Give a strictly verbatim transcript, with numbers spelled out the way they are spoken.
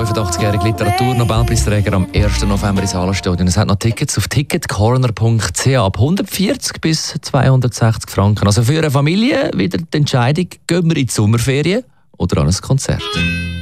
fünfundachtzig-jährige Literaturnobelpreisträger am ersten November ins Hallenstadion. Es hat noch Tickets auf ticketcorner punkt c h ab hundertvierzig bis zweihundertsechzig Franken. Also für eine Familie wieder die Entscheidung, gehen wir in die Sommerferien oder an ein Konzert.